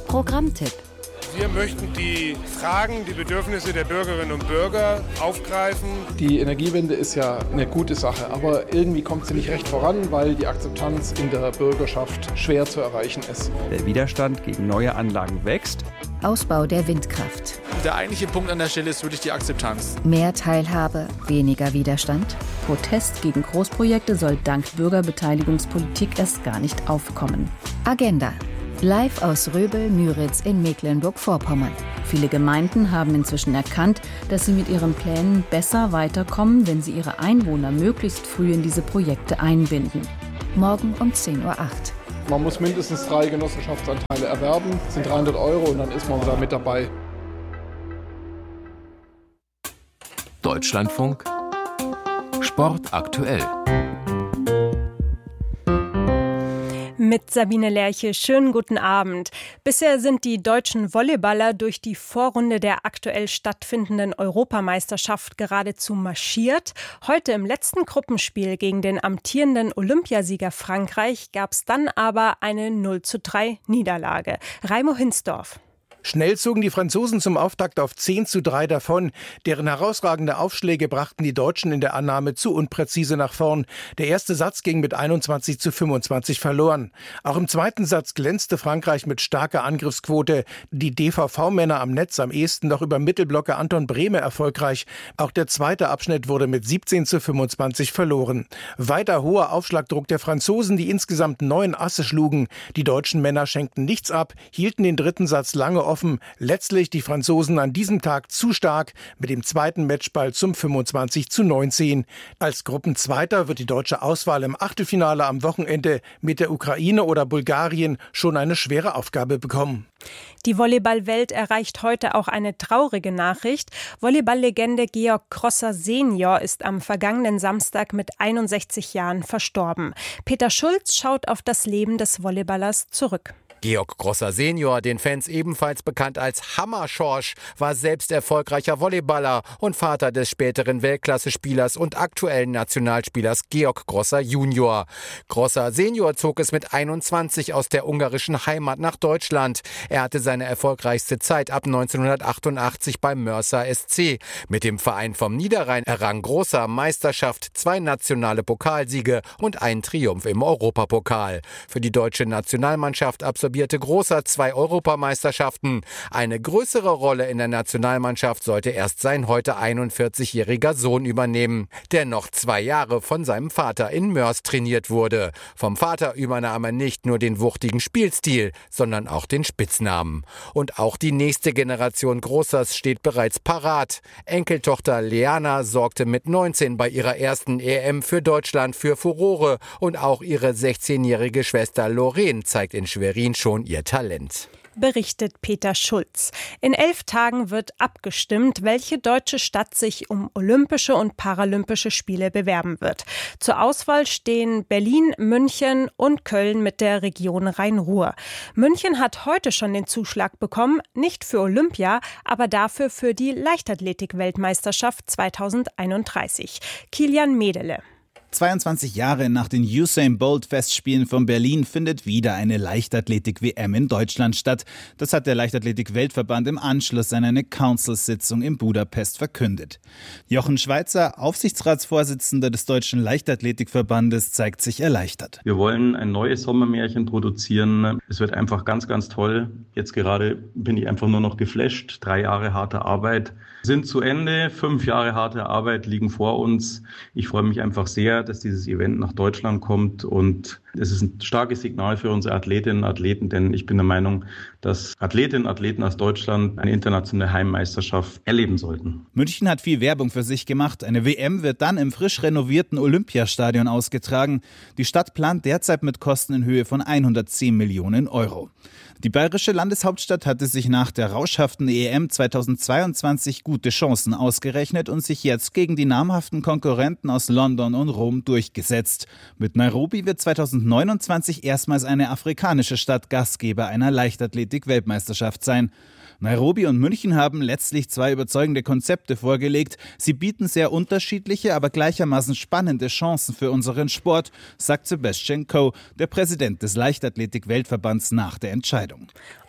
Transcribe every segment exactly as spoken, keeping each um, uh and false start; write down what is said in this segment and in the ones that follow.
Programmtipp. Wir möchten die Fragen, die Bedürfnisse der Bürgerinnen und Bürger aufgreifen. Die Energiewende ist ja eine gute Sache, aber irgendwie kommt sie nicht recht voran, weil die Akzeptanz in der Bürgerschaft schwer zu erreichen ist. Der Widerstand gegen neue Anlagen wächst. Ausbau der Windkraft. Der eigentliche Punkt an der Stelle ist wirklich die Akzeptanz. Mehr Teilhabe, weniger Widerstand. Protest gegen Großprojekte soll dank Bürgerbeteiligungspolitik erst gar nicht aufkommen. Agenda. Live aus Röbel, Müritz in Mecklenburg-Vorpommern. Viele Gemeinden haben inzwischen erkannt, dass sie mit ihren Plänen besser weiterkommen, wenn sie ihre Einwohner möglichst früh in diese Projekte einbinden. Morgen um zehn Uhr acht. Man muss mindestens drei Genossenschaftsanteile erwerben, das sind dreihundert Euro und dann ist man da mit dabei. Deutschlandfunk Sport aktuell. Mit Sabine Lerche, schönen guten Abend. Bisher sind die deutschen Volleyballer durch die Vorrunde der aktuell stattfindenden Europameisterschaft geradezu marschiert. Heute im letzten Gruppenspiel gegen den amtierenden Olympiasieger Frankreich gab es dann aber eine null zu drei Niederlage. Raimo Hinsdorf. Schnell zogen die Franzosen zum Auftakt auf zehn zu drei davon. Deren herausragende Aufschläge brachten die Deutschen in der Annahme zu unpräzise nach vorn. Der erste Satz ging mit einundzwanzig zu fünfundzwanzig verloren. Auch im zweiten Satz glänzte Frankreich mit starker Angriffsquote. Die D V V-Männer am Netz am ehesten noch über Mittelblocker Anton Brehme erfolgreich. Auch der zweite Abschnitt wurde mit siebzehn zu fünfundzwanzig verloren. Weiter hoher Aufschlagdruck der Franzosen, die insgesamt neun Asse schlugen. Die deutschen Männer schenkten nichts ab, hielten den dritten Satz lange offen. Letztlich die Franzosen an diesem Tag zu stark mit dem zweiten Matchball zum fünfundzwanzig zu neunzehn. Als Gruppenzweiter wird die deutsche Auswahl im Achtelfinale am Wochenende mit der Ukraine oder Bulgarien schon eine schwere Aufgabe bekommen. Die Volleyballwelt erreicht heute auch eine traurige Nachricht. Volleyballlegende Georg Grosser Senior ist am vergangenen Samstag mit einundsechzig Jahren verstorben. Peter Schulz schaut auf das Leben des Volleyballers zurück. Georg Grosser Senior, den Fans ebenfalls bekannt als Hammer-Schorsch, war selbst erfolgreicher Volleyballer und Vater des späteren Weltklasse-Spielers und aktuellen Nationalspielers Georg Grosser Junior. Grosser Senior zog es mit einundzwanzig aus der ungarischen Heimat nach Deutschland. Er hatte seine erfolgreichste Zeit ab neunzehnhundertachtundachtzig beim Mörser S C. Mit dem Verein vom Niederrhein errang Grosser Meisterschaft, zwei nationale Pokalsiege und einen Triumph im Europapokal. Für die deutsche Nationalmannschaft absolvierte Grosser zwei Europameisterschaften. Eine größere Rolle in der Nationalmannschaft sollte erst sein heute einundvierzigjähriger Sohn übernehmen, der noch zwei Jahre von seinem Vater in Mörs trainiert wurde. Vom Vater übernahm er nicht nur den wuchtigen Spielstil, sondern auch den Spitznamen. Und auch die nächste Generation Grossers steht bereits parat. Enkeltochter Leana sorgte mit neunzehn bei ihrer ersten E M für Deutschland für Furore und auch ihre sechzehnjährige Schwester Lorraine zeigt in Schwerin schon ihr Talent. Berichtet Peter Schulz. In elf Tagen wird abgestimmt, welche deutsche Stadt sich um Olympische und Paralympische Spiele bewerben wird. Zur Auswahl stehen Berlin, München und Köln mit der Region Rhein-Ruhr. München hat heute schon den Zuschlag bekommen, nicht für Olympia, aber dafür für die Leichtathletik-Weltmeisterschaft zweitausendeinunddreißig. Kilian Medele. zweiundzwanzig Jahre nach den Usain-Bolt-Festspielen von Berlin findet wieder eine Leichtathletik-W M in Deutschland statt. Das hat der Leichtathletik-Weltverband im Anschluss an eine Council-Sitzung in Budapest verkündet. Jochen Schweizer, Aufsichtsratsvorsitzender des Deutschen Leichtathletikverbandes, zeigt sich erleichtert. Wir wollen ein neues Sommermärchen produzieren. Es wird einfach ganz, ganz toll. Jetzt gerade bin ich einfach nur noch geflasht. Drei Jahre harte Arbeit sind zu Ende. Fünf Jahre harte Arbeit liegen vor uns. Ich freue mich einfach sehr, dass dieses Event nach Deutschland kommt und es ist ein starkes Signal für unsere Athletinnen und Athleten, denn ich bin der Meinung, dass Athletinnen und Athleten aus Deutschland eine internationale Heimmeisterschaft erleben sollten. München hat viel Werbung für sich gemacht. Eine W M wird dann im frisch renovierten Olympiastadion ausgetragen. Die Stadt plant derzeit mit Kosten in Höhe von hundertzehn Millionen Euro. Die bayerische Landeshauptstadt hatte sich nach der rauschhaften E M zweitausendzweiundzwanzig gute Chancen ausgerechnet und sich jetzt gegen die namhaften Konkurrenten aus London und Rom durchgesetzt. Mit Nairobi wird zweitausendneunundzwanzig erstmals eine afrikanische Stadt Gastgeber einer Leichtathletik-Weltmeisterschaft sein. Nairobi und München haben letztlich zwei überzeugende Konzepte vorgelegt. Sie bieten sehr unterschiedliche, aber gleichermaßen spannende Chancen für unseren Sport, sagt Sebastian Coe, der Präsident des Leichtathletik-Weltverbands, nach der Entscheidung.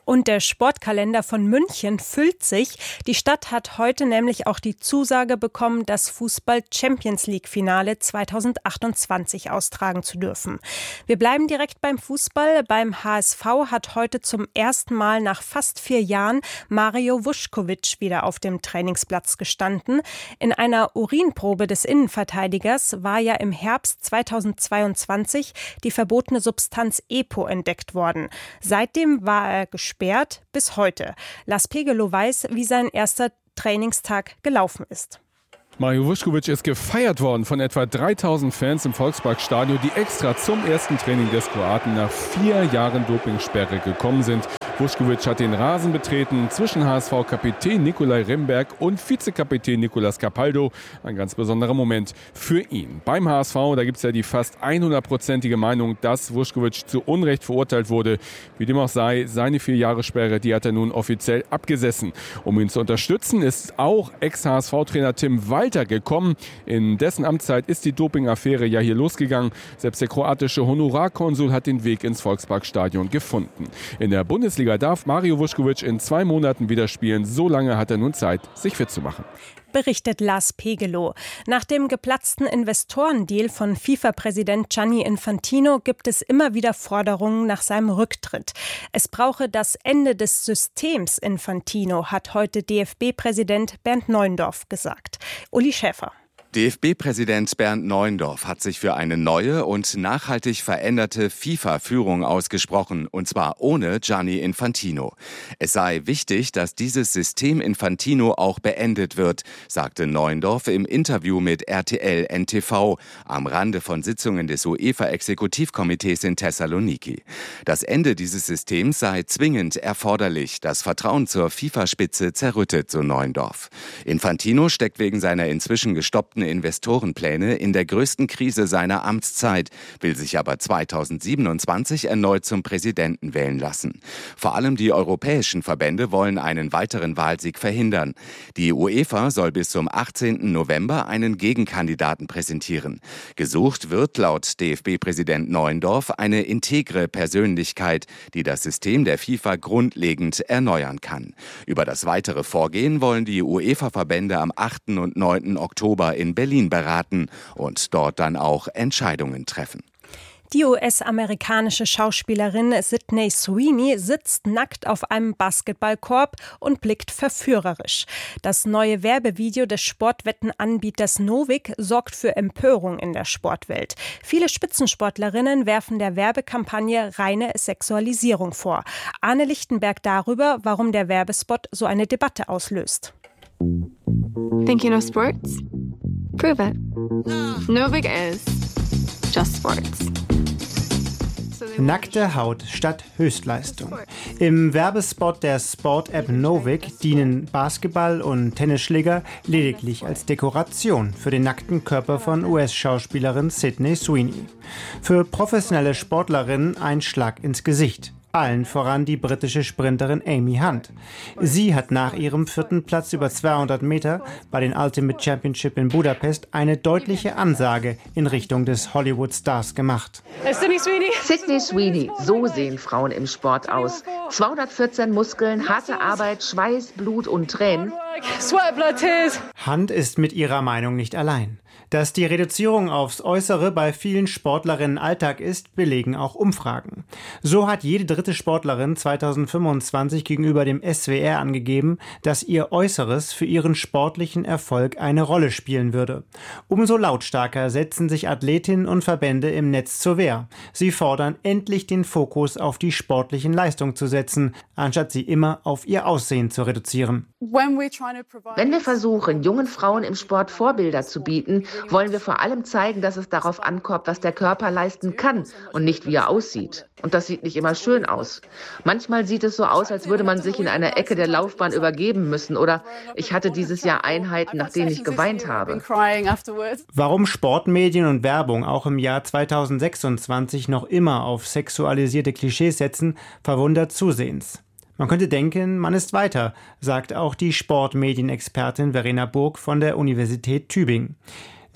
Und der Sportkalender von München füllt sich. Die Stadt hat heute nämlich auch die Zusage bekommen, das Fußball-Champions-League-Finale zweitausendachtundzwanzig austragen zu dürfen. Wir bleiben direkt beim Fußball. Beim H S V hat heute zum ersten Mal nach fast vier Jahren Mario Vuskovic wieder auf dem Trainingsplatz gestanden. In einer Urinprobe des Innenverteidigers war ja im Herbst zweitausendzweiundzwanzig die verbotene Substanz EPO entdeckt worden. Seitdem war er gesperrt bis heute. Lars Pegelow weiß, wie sein erster Trainingstag gelaufen ist. Mario Vuskovic ist gefeiert worden von etwa dreitausend Fans im Volksparkstadion, die extra zum ersten Training des Kroaten nach vier Jahren Dopingsperre gekommen sind. Vuskovic hat den Rasen betreten zwischen H S V-Kapitän Nikolai Remberg und Vizekapitän Nicolas Capaldo. Ein ganz besonderer Moment für ihn. Beim H S V, da gibt es ja die fast hundertprozentige Meinung, dass Vuskovic zu Unrecht verurteilt wurde. Wie dem auch sei, seine vier Jahre Sperre, die hat er nun offiziell abgesessen. Um ihn zu unterstützen, ist auch Ex-H S V-Trainer Tim Walter gekommen. In dessen Amtszeit ist die Dopingaffäre ja hier losgegangen. Selbst der kroatische Honorarkonsul hat den Weg ins Volksparkstadion gefunden. In der Bundesliga darf Mario Vuskovic in zwei Monaten wieder spielen. So lange hat er nun Zeit, sich fit zu machen. Berichtet Lars Pegelow. Nach dem geplatzten Investorendeal von FIFA-Präsident Gianni Infantino gibt es immer wieder Forderungen nach seinem Rücktritt. Es brauche das Ende des Systems Infantino, hat heute D F B-Präsident Bernd Neuendorf gesagt. Uli Schäfer. D F B-Präsident Bernd Neuendorf hat sich für eine neue und nachhaltig veränderte FIFA-Führung ausgesprochen, und zwar ohne Gianni Infantino. Es sei wichtig, dass dieses System Infantino auch beendet wird, sagte Neuendorf im Interview mit R T L N T V am Rande von Sitzungen des UEFA-Exekutivkomitees in Thessaloniki. Das Ende dieses Systems sei zwingend erforderlich, das Vertrauen zur FIFA-Spitze zerrüttet, so Neuendorf. Infantino steckt wegen seiner inzwischen gestoppten Investorenpläne in der größten Krise seiner Amtszeit, will sich aber zweitausendsiebenundzwanzig erneut zum Präsidenten wählen lassen. Vor allem die europäischen Verbände wollen einen weiteren Wahlsieg verhindern. Die UEFA soll bis zum achtzehnten November einen Gegenkandidaten präsentieren. Gesucht wird laut D F B-Präsident Neuendorf eine integre Persönlichkeit, die das System der FIFA grundlegend erneuern kann. Über das weitere Vorgehen wollen die UEFA-Verbände am achten und neunten Oktober in Berlin beraten und dort dann auch Entscheidungen treffen. Die U S-amerikanische Schauspielerin Sydney Sweeney sitzt nackt auf einem Basketballkorb und blickt verführerisch. Das neue Werbevideo des Sportwettenanbieters Novik sorgt für Empörung in der Sportwelt. Viele Spitzensportlerinnen werfen der Werbekampagne reine Sexualisierung vor. Arne Lichtenberg darüber, warum der Werbespot so eine Debatte auslöst. Think you know sports? Prove it. Novik is just sports. Nackte Haut statt Höchstleistung. Im Werbespot der Sport-App Novik dienen Basketball- und Tennisschläger lediglich als Dekoration für den nackten Körper von U S-Schauspielerin Sydney Sweeney. Für professionelle Sportlerinnen ein Schlag ins Gesicht. Allen voran die britische Sprinterin Amy Hunt. Sie hat nach ihrem vierten Platz über zweihundert Meter bei den Ultimate Championship in Budapest eine deutliche Ansage in Richtung des Hollywood-Stars gemacht. Sydney Sweeney. Sydney Sweeney, so sehen Frauen im Sport aus. zweihundertvierzehn Muskeln, harte Arbeit, Schweiß, Blut und Tränen. Hunt ist mit ihrer Meinung nicht allein. Dass die Reduzierung aufs Äußere bei vielen Sportlerinnen Alltag ist, belegen auch Umfragen. So hat jede dritte Sportlerin zweitausendfünfundzwanzig gegenüber dem S W R angegeben, dass ihr Äußeres für ihren sportlichen Erfolg eine Rolle spielen würde. Umso lautstarker setzen sich Athletinnen und Verbände im Netz zur Wehr. Sie fordern, endlich den Fokus auf die sportlichen Leistungen zu setzen, anstatt sie immer auf ihr Aussehen zu reduzieren. Wenn wir versuchen, jungen Frauen im Sport Vorbilder zu bieten, wollen wir vor allem zeigen, dass es darauf ankommt, was der Körper leisten kann und nicht wie er aussieht. Und das sieht nicht immer schön aus. Manchmal sieht es so aus, als würde man sich in einer Ecke der Laufbahn übergeben müssen, oder ich hatte dieses Jahr Einheiten, nach denen ich geweint habe. Warum Sportmedien und Werbung auch im Jahr zweitausendsechsundzwanzig noch immer auf sexualisierte Klischees setzen, verwundert zusehends. Man könnte denken, man ist weiter, sagt auch die Sportmedienexpertin Verena Burg von der Universität Tübingen.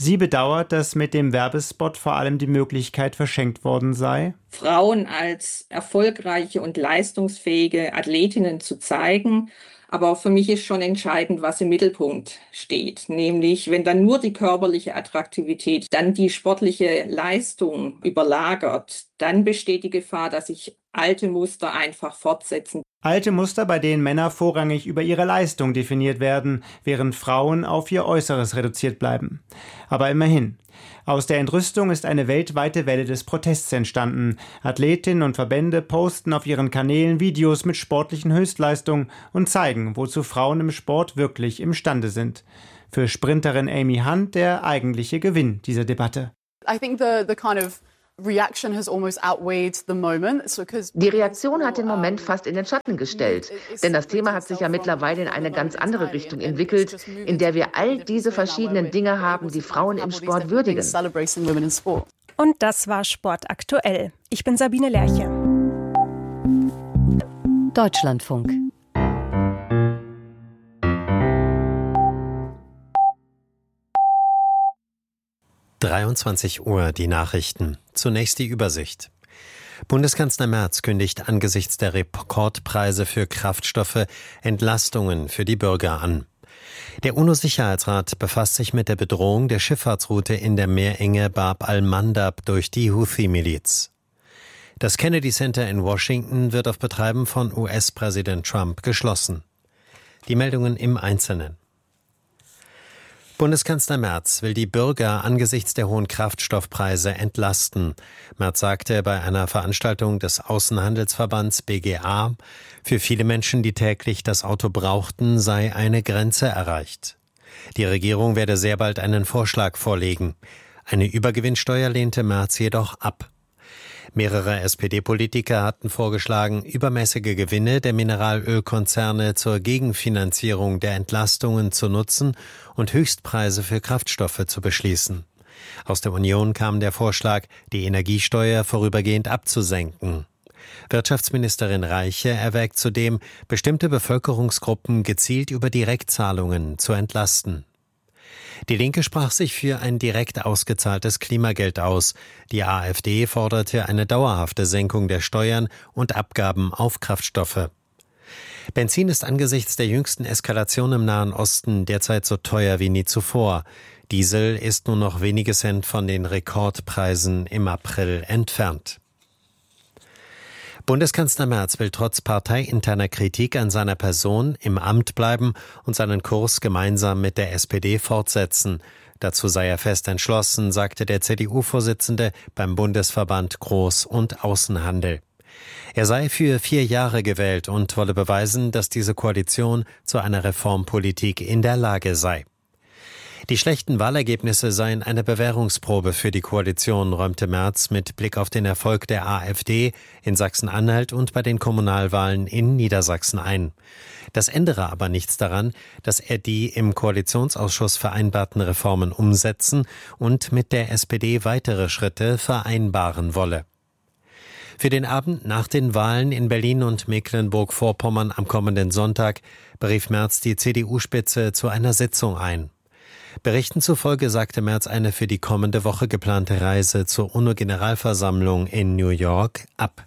Sie bedauert, dass mit dem Werbespot vor allem die Möglichkeit verschenkt worden sei, Frauen als erfolgreiche und leistungsfähige Athletinnen zu zeigen. Aber für mich ist schon entscheidend, was im Mittelpunkt steht. Nämlich, wenn dann nur die körperliche Attraktivität, dann die sportliche Leistung überlagert, dann besteht die Gefahr, dass sich alte Muster einfach fortsetzen. Alte Muster, bei denen Männer vorrangig über ihre Leistung definiert werden, während Frauen auf ihr Äußeres reduziert bleiben. Aber immerhin. Aus der Entrüstung ist eine weltweite Welle des Protests entstanden. Athletinnen und Verbände posten auf ihren Kanälen Videos mit sportlichen Höchstleistungen und zeigen, wozu Frauen im Sport wirklich imstande sind. Für Sprinterin Amy Hunt der eigentliche Gewinn dieser Debatte. I think the, the kind of reaction has almost outweighed the moment. So, Die Reaktion hat den Moment fast in den Schatten gestellt, denn das Thema hat sich ja mittlerweile in eine ganz andere Richtung entwickelt, in der wir all diese verschiedenen Dinge haben, die Frauen im Sport würdigen. Und das war Sport aktuell. Ich bin Sabine Lerche. Deutschlandfunk. dreiundzwanzig Uhr, die Nachrichten. Zunächst die Übersicht. Bundeskanzler Merz kündigt angesichts der Rekordpreise für Kraftstoffe Entlastungen für die Bürger an. Der UNO-Sicherheitsrat befasst sich mit der Bedrohung der Schifffahrtsroute in der Meerenge Bab al-Mandab durch die Houthi-Miliz. Das Kennedy Center in Washington wird auf Betreiben von U S-Präsident Trump geschlossen. Die Meldungen im Einzelnen. Bundeskanzler Merz will die Bürger angesichts der hohen Kraftstoffpreise entlasten. Merz sagte bei einer Veranstaltung des Außenhandelsverbands B G A, für viele Menschen, die täglich das Auto brauchten, sei eine Grenze erreicht. Die Regierung werde sehr bald einen Vorschlag vorlegen. Eine Übergewinnsteuer lehnte Merz jedoch ab. Mehrere S P D-Politiker hatten vorgeschlagen, übermäßige Gewinne der Mineralölkonzerne zur Gegenfinanzierung der Entlastungen zu nutzen und Höchstpreise für Kraftstoffe zu beschließen. Aus der Union kam der Vorschlag, die Energiesteuer vorübergehend abzusenken. Wirtschaftsministerin Reiche erwägt zudem, bestimmte Bevölkerungsgruppen gezielt über Direktzahlungen zu entlasten. Die Linke sprach sich für ein direkt ausgezahltes Klimageld aus. Die AfD forderte eine dauerhafte Senkung der Steuern und Abgaben auf Kraftstoffe. Benzin ist angesichts der jüngsten Eskalation im Nahen Osten derzeit so teuer wie nie zuvor. Diesel ist nur noch wenige Cent von den Rekordpreisen im April entfernt. Bundeskanzler Merz will trotz parteiinterner Kritik an seiner Person im Amt bleiben und seinen Kurs gemeinsam mit der S P D fortsetzen. Dazu sei er fest entschlossen, sagte der C D U-Vorsitzende beim Bundesverband Groß- und Außenhandel. Er sei für vier Jahre gewählt und wolle beweisen, dass diese Koalition zu einer Reformpolitik in der Lage sei. Die schlechten Wahlergebnisse seien eine Bewährungsprobe für die Koalition, räumte Merz mit Blick auf den Erfolg der AfD in Sachsen-Anhalt und bei den Kommunalwahlen in Niedersachsen ein. Das ändere aber nichts daran, dass er die im Koalitionsausschuss vereinbarten Reformen umsetzen und mit der S P D weitere Schritte vereinbaren wolle. Für den Abend nach den Wahlen in Berlin und Mecklenburg-Vorpommern am kommenden Sonntag berief Merz die C D U-Spitze zu einer Sitzung ein. Berichten zufolge sagte Merz eine für die kommende Woche geplante Reise zur UNO-Generalversammlung in New York ab.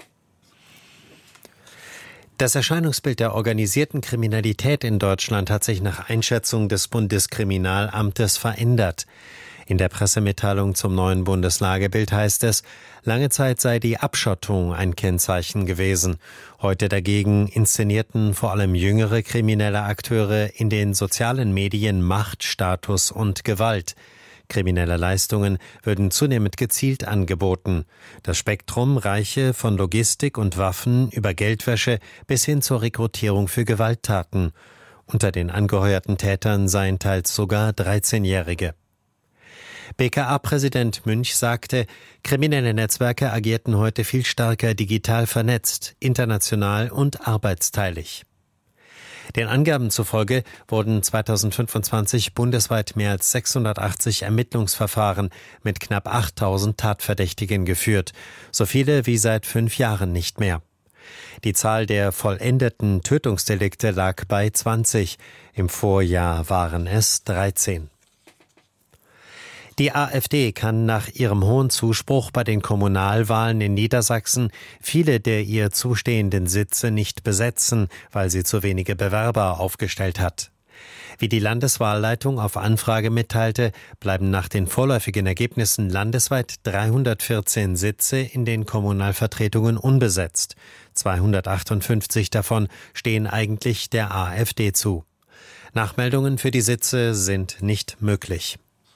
Das Erscheinungsbild der organisierten Kriminalität in Deutschland hat sich nach Einschätzung des Bundeskriminalamtes verändert. In der Pressemitteilung zum neuen Bundeslagebild heißt es, lange Zeit sei die Abschottung ein Kennzeichen gewesen. Heute dagegen inszenierten vor allem jüngere kriminelle Akteure in den sozialen Medien Macht, Status und Gewalt. Kriminelle Leistungen würden zunehmend gezielt angeboten. Das Spektrum reiche von Logistik und Waffen über Geldwäsche bis hin zur Rekrutierung für Gewalttaten. Unter den angeheuerten Tätern seien teils sogar dreizehnjährige. B K A-Präsident Münch sagte, kriminelle Netzwerke agierten heute viel stärker digital vernetzt, international und arbeitsteilig. Den Angaben zufolge wurden zweitausendfünfundzwanzig bundesweit mehr als sechshundertachtzig Ermittlungsverfahren mit knapp achttausend Tatverdächtigen geführt, so viele wie seit fünf Jahren nicht mehr. Die Zahl der vollendeten Tötungsdelikte lag bei zwanzig, im Vorjahr waren es dreizehn. Die AfD kann nach ihrem hohen Zuspruch bei den Kommunalwahlen in Niedersachsen viele der ihr zustehenden Sitze nicht besetzen, weil sie zu wenige Bewerber aufgestellt hat. Wie die Landeswahlleitung auf Anfrage mitteilte, bleiben nach den vorläufigen Ergebnissen landesweit dreihundertvierzehn Sitze in den Kommunalvertretungen unbesetzt. zweihundertachtundfünfzig davon stehen eigentlich der AfD zu. Nachmeldungen für die Sitze sind nicht möglich.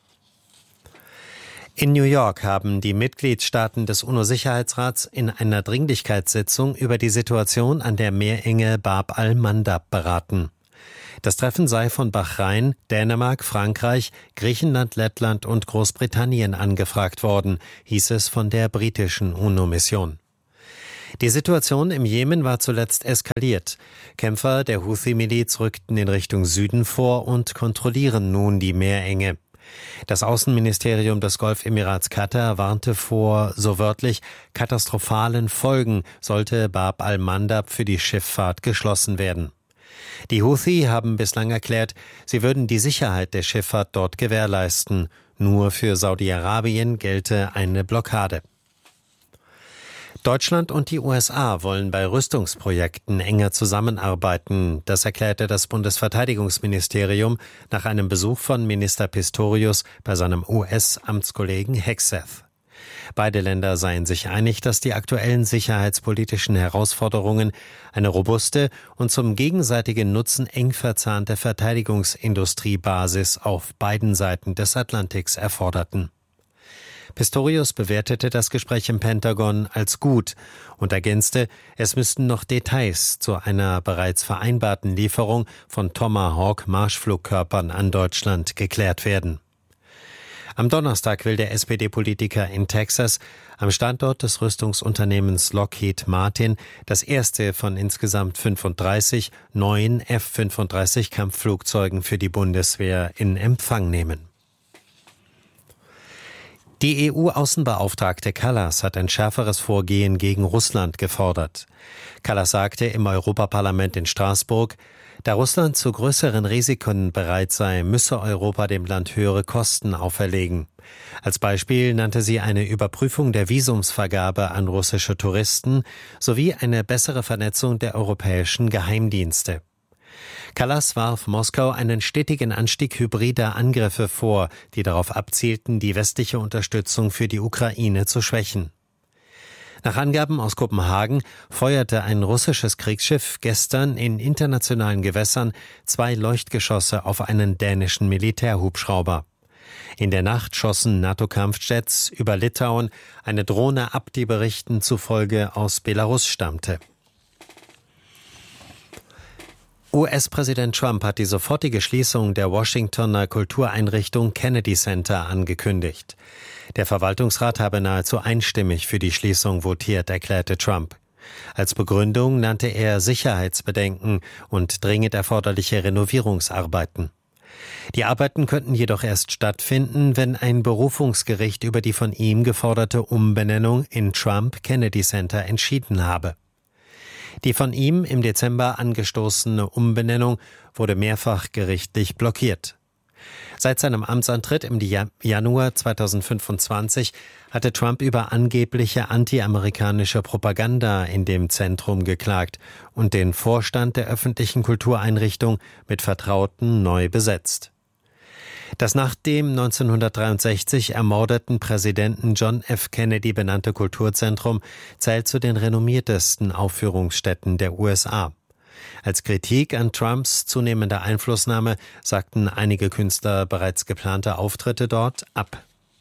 In New York haben die Mitgliedstaaten des UNO-Sicherheitsrats in einer Dringlichkeitssitzung über die Situation an der Meerenge Bab al-Mandab beraten. Das Treffen sei von Bahrain, Dänemark, Frankreich, Griechenland, Lettland und Großbritannien angefragt worden, hieß es von der britischen UNO-Mission. Die Situation im Jemen war zuletzt eskaliert. Kämpfer der Houthi-Miliz rückten in Richtung Süden vor und kontrollieren nun die Meerenge. Das Außenministerium des Golfemirats Katar warnte vor, so wörtlich, katastrophalen Folgen, sollte Bab al-Mandab für die Schifffahrt geschlossen werden. Die Houthi haben bislang erklärt, sie würden die Sicherheit der Schifffahrt dort gewährleisten. Nur für Saudi-Arabien gelte eine Blockade. Deutschland und die U S A wollen bei Rüstungsprojekten enger zusammenarbeiten. Das erklärte das Bundesverteidigungsministerium nach einem Besuch von Minister Pistorius bei seinem U S-Amtskollegen Hegseth. Beide Länder seien sich einig, dass die aktuellen sicherheitspolitischen Herausforderungen eine robuste und zum gegenseitigen Nutzen eng verzahnte Verteidigungsindustriebasis auf beiden Seiten des Atlantiks erforderten. Pistorius bewertete das Gespräch im Pentagon als gut und ergänzte, es müssten noch Details zu einer bereits vereinbarten Lieferung von Tomahawk-Marschflugkörpern an Deutschland geklärt werden. Am Donnerstag will der S P D-Politiker in Texas am Standort des Rüstungsunternehmens Lockheed Martin das erste von insgesamt fünfunddreißig neuen F fünfunddreißig Kampfflugzeugen für die Bundeswehr in Empfang nehmen. Die E U-Außenbeauftragte Kallas hat ein schärferes Vorgehen gegen Russland gefordert. Kallas sagte im Europaparlament in Straßburg, da Russland zu größeren Risiken bereit sei, müsse Europa dem Land höhere Kosten auferlegen. Als Beispiel nannte sie eine Überprüfung der Visumsvergabe an russische Touristen sowie eine bessere Vernetzung der europäischen Geheimdienste. Kallas warf Moskau einen stetigen Anstieg hybrider Angriffe vor, die darauf abzielten, die westliche Unterstützung für die Ukraine zu schwächen. Nach Angaben aus Kopenhagen feuerte ein russisches Kriegsschiff gestern in internationalen Gewässern zwei Leuchtgeschosse auf einen dänischen Militärhubschrauber. In der Nacht schossen NATO-Kampfjets über Litauen eine Drohne ab, die Berichten zufolge aus Belarus stammte. U S-Präsident Trump hat die sofortige Schließung der Washingtoner Kultureinrichtung Kennedy Center angekündigt. Der Verwaltungsrat habe nahezu einstimmig für die Schließung votiert, erklärte Trump. Als Begründung nannte er Sicherheitsbedenken und dringend erforderliche Renovierungsarbeiten. Die Arbeiten könnten jedoch erst stattfinden, wenn ein Berufungsgericht über die von ihm geforderte Umbenennung in Trump Kennedy Center entschieden habe. Die von ihm im Dezember angestoßene Umbenennung wurde mehrfach gerichtlich blockiert. Seit seinem Amtsantritt im Januar zweitausendfünfundzwanzig hatte Trump über angebliche anti-amerikanische Propaganda in dem Zentrum geklagt und den Vorstand der öffentlichen Kultureinrichtung mit Vertrauten neu besetzt. Das nach dem neunzehnhundertdreiundsechzig ermordeten Präsidenten John F. Kennedy benannte Kulturzentrum zählt zu den renommiertesten Aufführungsstätten der U S A. Als Kritik an Trumps zunehmender Einflussnahme sagten einige Künstler bereits geplante Auftritte dort ab.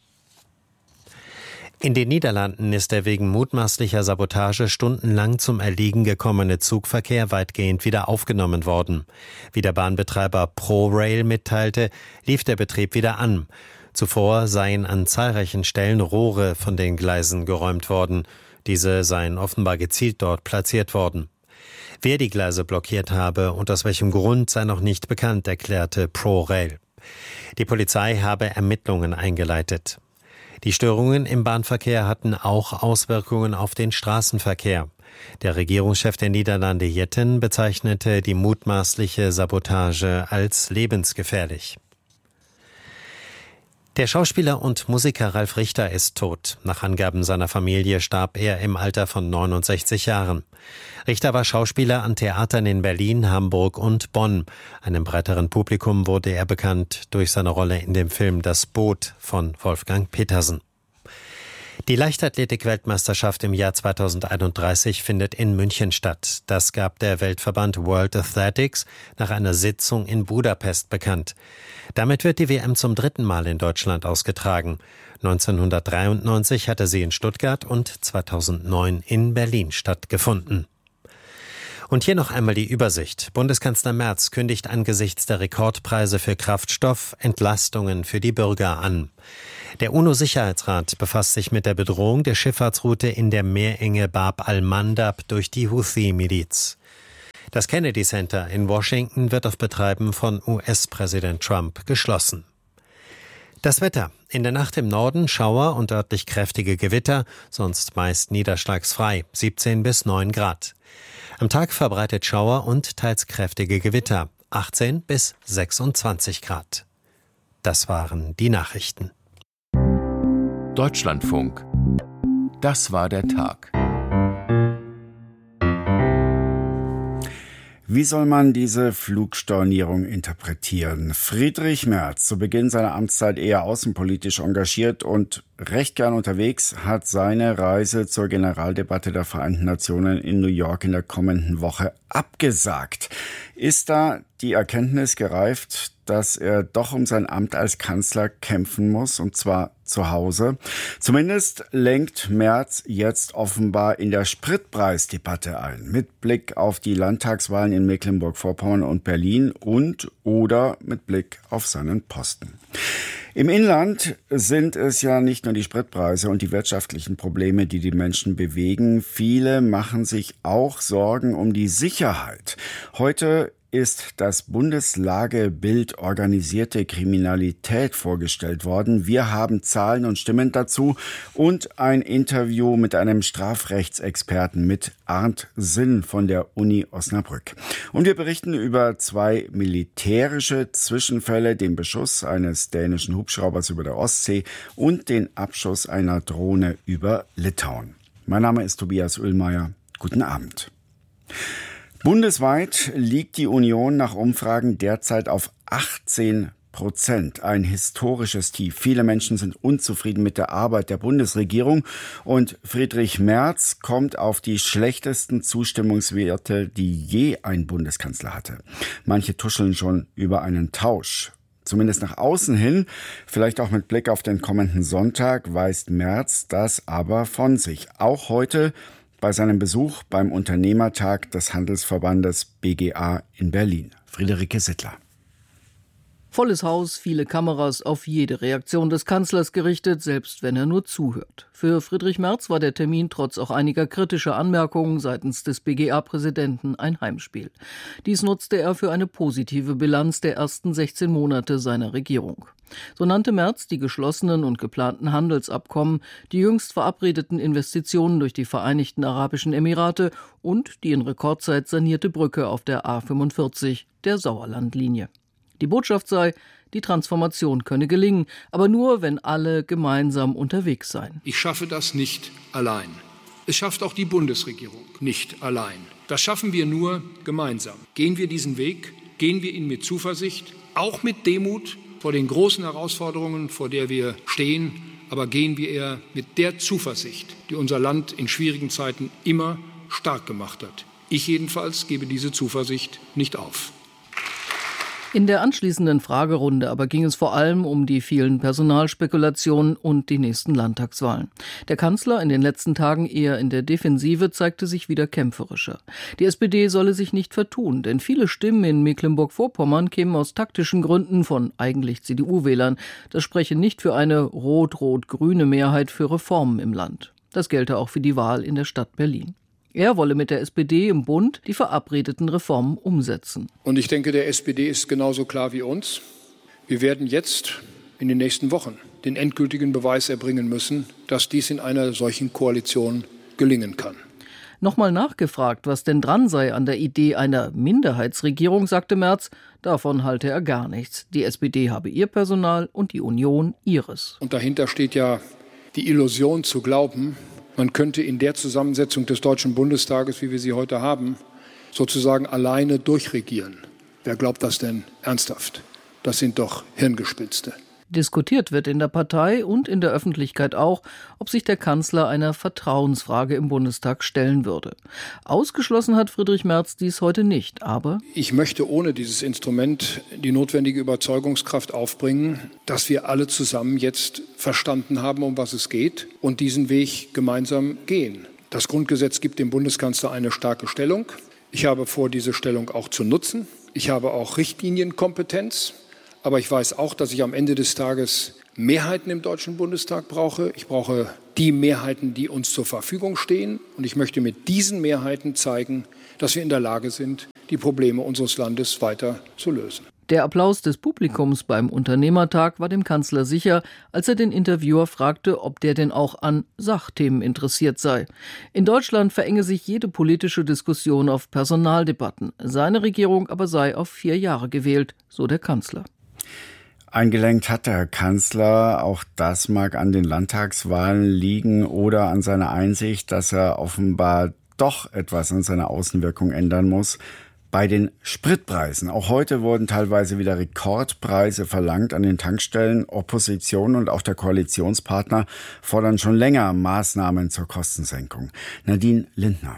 In den Niederlanden ist der wegen mutmaßlicher Sabotage stundenlang zum Erliegen gekommene Zugverkehr weitgehend wieder aufgenommen worden. Wie der Bahnbetreiber ProRail mitteilte, lief der Betrieb wieder an. Zuvor seien an zahlreichen Stellen Rohre von den Gleisen geräumt worden. Diese seien offenbar gezielt dort platziert worden. Wer die Gleise blockiert habe und aus welchem Grund sei noch nicht bekannt, erklärte ProRail. Die Polizei habe Ermittlungen eingeleitet. Die Störungen im Bahnverkehr hatten auch Auswirkungen auf den Straßenverkehr. Der Regierungschef der Niederlande Jetten bezeichnete die mutmaßliche Sabotage als lebensgefährlich. Der Schauspieler und Musiker Ralf Richter ist tot. Nach Angaben seiner Familie starb er im Alter von neunundsechzig Jahren. Richter war Schauspieler an Theatern in Berlin, Hamburg und Bonn. Einem breiteren Publikum wurde er bekannt durch seine Rolle in dem Film Das Boot von Wolfgang Petersen. Die Leichtathletik-Weltmeisterschaft im Jahr zweitausendeinunddreißig findet in München statt. Das gab der Weltverband World Athletics nach einer Sitzung in Budapest bekannt. Damit wird die W M zum dritten Mal in Deutschland ausgetragen. neunzehnhundertdreiundneunzig hatte sie in Stuttgart und zweitausendneun in Berlin stattgefunden. Und hier noch einmal die Übersicht. Bundeskanzler Merz kündigt angesichts der Rekordpreise für Kraftstoff Entlastungen für die Bürger an. Der UNO-Sicherheitsrat befasst sich mit der Bedrohung der Schifffahrtsroute in der Meerenge Bab al-Mandab durch die Houthi-Miliz. Das Kennedy Center in Washington wird auf Betreiben von U S-Präsident Trump geschlossen. Das Wetter. In der Nacht im Norden Schauer und örtlich kräftige Gewitter, sonst meist niederschlagsfrei, siebzehn bis neun Grad. Am Tag verbreitet Schauer und teils kräftige Gewitter, achtzehn bis sechsundzwanzig Grad. Das waren die Nachrichten. Deutschlandfunk. Das war der Tag. Wie soll man diese Flugstornierung interpretieren? Friedrich Merz, zu Beginn seiner Amtszeit eher außenpolitisch engagiert und recht gern unterwegs, hat seine Reise zur Generaldebatte der Vereinten Nationen in New York in der kommenden Woche abgesagt. Ist da die Erkenntnis gereift, dass er doch um sein Amt als Kanzler kämpfen muss, und zwar zu Hause? Zumindest lenkt Merz jetzt offenbar in der Spritpreisdebatte ein, mit Blick auf die Landtagswahlen in Mecklenburg-Vorpommern und Berlin und oder mit Blick auf seinen Posten. Im Inland sind es ja nicht nur die Spritpreise und die wirtschaftlichen Probleme, die die Menschen bewegen. Viele machen sich auch Sorgen um die Sicherheit. Heute ist das Bundeslagebild organisierte Kriminalität vorgestellt worden. Wir haben Zahlen und Stimmen dazu und ein Interview mit einem Strafrechtsexperten, mit Arndt Sinn von der Uni Osnabrück. Und wir berichten über zwei militärische Zwischenfälle, den Beschuss eines dänischen Hubschraubers über der Ostsee und den Abschuss einer Drohne über Litauen. Mein Name ist Tobias Oehlmeier. Guten Abend. Bundesweit liegt die Union nach Umfragen derzeit auf achtzehn Prozent. Ein historisches Tief. Viele Menschen sind unzufrieden mit der Arbeit der Bundesregierung und Friedrich Merz kommt auf die schlechtesten Zustimmungswerte, die je ein Bundeskanzler hatte. Manche tuscheln schon über einen Tausch. Zumindest nach außen hin, vielleicht auch mit Blick auf den kommenden Sonntag, weist Merz das aber von sich. Auch heute bei seinem Besuch beim Unternehmertag des Handelsverbandes B G A in Berlin. Friederike Sittler. Volles Haus, viele Kameras auf jede Reaktion des Kanzlers gerichtet, selbst wenn er nur zuhört. Für Friedrich Merz war der Termin trotz auch einiger kritischer Anmerkungen seitens des B G A-Präsidenten ein Heimspiel. Dies nutzte er für eine positive Bilanz der ersten sechzehn Monate seiner Regierung. So nannte Merz die geschlossenen und geplanten Handelsabkommen, die jüngst verabredeten Investitionen durch die Vereinigten Arabischen Emirate und die in Rekordzeit sanierte Brücke auf der A fünfundvierzig, der Sauerlandlinie. Die Botschaft sei, die Transformation könne gelingen, aber nur, wenn alle gemeinsam unterwegs seien. Ich schaffe das nicht allein. Es schafft auch die Bundesregierung nicht allein. Das schaffen wir nur gemeinsam. Gehen wir diesen Weg, gehen wir ihn mit Zuversicht, auch mit Demut vor den großen Herausforderungen, vor der wir stehen, aber gehen wir eher mit der Zuversicht, die unser Land in schwierigen Zeiten immer stark gemacht hat. Ich jedenfalls gebe diese Zuversicht nicht auf. In der anschließenden Fragerunde aber ging es vor allem um die vielen Personalspekulationen und die nächsten Landtagswahlen. Der Kanzler, in den letzten Tagen eher in der Defensive, zeigte sich wieder kämpferischer. Die S P D solle sich nicht vertun, denn viele Stimmen in Mecklenburg-Vorpommern kämen aus taktischen Gründen von eigentlich C D U-Wählern. Das spreche nicht für eine rot-rot-grüne Mehrheit für Reformen im Land. Das gelte auch für die Wahl in der Stadt Berlin. Er wolle mit der S P D im Bund die verabredeten Reformen umsetzen. Und ich denke, der S P D ist genauso klar wie uns. Wir werden jetzt in den nächsten Wochen den endgültigen Beweis erbringen müssen, dass dies in einer solchen Koalition gelingen kann. Nochmal nachgefragt, was denn dran sei an der Idee einer Minderheitsregierung, sagte Merz, davon halte er gar nichts. Die S P D habe ihr Personal und die Union ihres. Und dahinter steht ja die Illusion zu glauben, man könnte in der Zusammensetzung des Deutschen Bundestages, wie wir sie heute haben, sozusagen alleine durchregieren. Wer glaubt das denn ernsthaft? Das sind doch Hirngespinste. Diskutiert wird in der Partei und in der Öffentlichkeit auch, ob sich der Kanzler einer Vertrauensfrage im Bundestag stellen würde. Ausgeschlossen hat Friedrich Merz dies heute nicht, aber ich möchte ohne dieses Instrument die notwendige Überzeugungskraft aufbringen, dass wir alle zusammen jetzt verstanden haben, um was es geht und diesen Weg gemeinsam gehen. Das Grundgesetz gibt dem Bundeskanzler eine starke Stellung. Ich habe vor, diese Stellung auch zu nutzen. Ich habe auch Richtlinienkompetenz. Aber ich weiß auch, dass ich am Ende des Tages Mehrheiten im Deutschen Bundestag brauche. Ich brauche die Mehrheiten, die uns zur Verfügung stehen. Und ich möchte mit diesen Mehrheiten zeigen, dass wir in der Lage sind, die Probleme unseres Landes weiter zu lösen. Der Applaus des Publikums beim Unternehmertag war dem Kanzler sicher, als er den Interviewer fragte, ob der denn auch an Sachthemen interessiert sei. In Deutschland verenge sich jede politische Diskussion auf Personaldebatten. Seine Regierung aber sei auf vier Jahre gewählt, so der Kanzler. Eingelenkt hat der Kanzler, auch das mag an den Landtagswahlen liegen oder an seiner Einsicht, dass er offenbar doch etwas an seiner Außenwirkung ändern muss. Bei den Spritpreisen. Auch heute wurden teilweise wieder Rekordpreise verlangt an den Tankstellen. Opposition und auch der Koalitionspartner fordern schon länger Maßnahmen zur Kostensenkung. Nadine Lindner.